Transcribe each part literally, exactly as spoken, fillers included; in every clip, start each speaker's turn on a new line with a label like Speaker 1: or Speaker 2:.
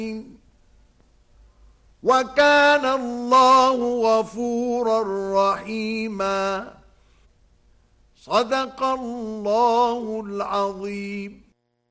Speaker 1: وكان الله غفورا رحيما. صدق الله العظيم.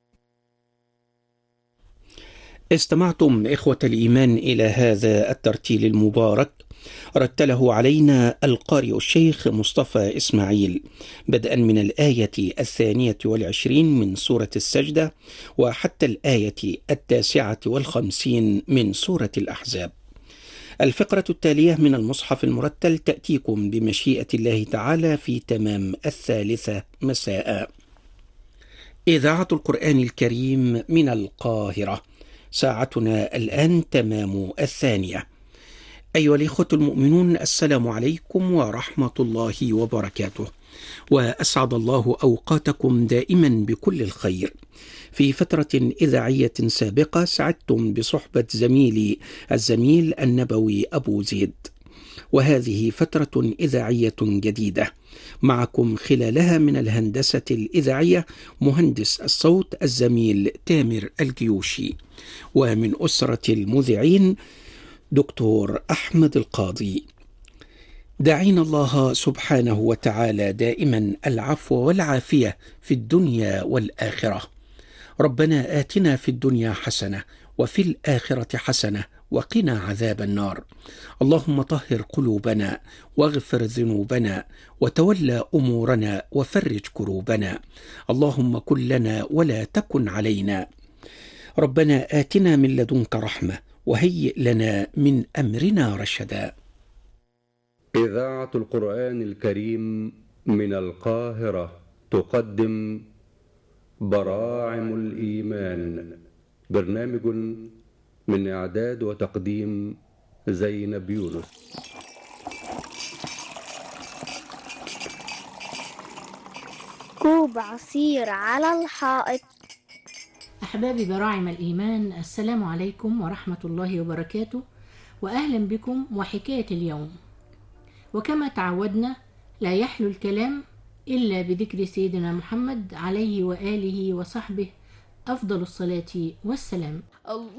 Speaker 2: استمعتم إخوة الإيمان إلى هذا الترتيل المبارك، رتله علينا القارئ الشيخ مصطفى إسماعيل، بدءا من الآية الثانية والعشرين من سورة السجدة وحتى الآية التاسعة والخمسين من سورة الأحزاب. الفقرة التالية من المصحف المرتل تأتيكم بمشيئة الله تعالى في تمام الثالثة مساء. إذاعة القرآن الكريم من القاهرة، ساعتنا الآن تمام الثانية. أيها الإخوة المؤمنون، السلام عليكم ورحمة الله وبركاته، وأسعد الله أوقاتكم دائما بكل الخير. في فترة إذاعية سابقة سعدتم بصحبة زميلي الزميل النبوي أبو زيد، وهذه فترة إذاعية جديدة معكم خلالها من الهندسة الإذاعية مهندس الصوت الزميل تامر الجيوشي، ومن أسرة المذيعين دكتور أحمد القاضي. داعين الله سبحانه وتعالى دائما العفو والعافية في الدنيا والآخرة. ربنا آتنا في الدنيا حسنة وفي الآخرة حسنة وقنا عذاب النار. اللهم طهر قلوبنا واغفر ذنوبنا وتولى أمورنا وفرج كروبنا. اللهم كن لنا ولا تكن علينا. ربنا آتنا من لدنك رحمة وهيئ لنا من أمرنا رشدا.
Speaker 3: إذاعة القرآن الكريم من القاهرة تقدم براعم الإيمان، برنامج من إعداد وتقديم زينب يونس.
Speaker 4: كوب عصير على الحائط.
Speaker 5: أحبابي براعم الإيمان، السلام عليكم ورحمة الله وبركاته، وأهلا بكم وحكاية اليوم. وكما تعودنا لا يحلو الكلام إلا بذكر سيدنا محمد عليه وآله وصحبه أفضل الصلاة والسلام.
Speaker 6: الله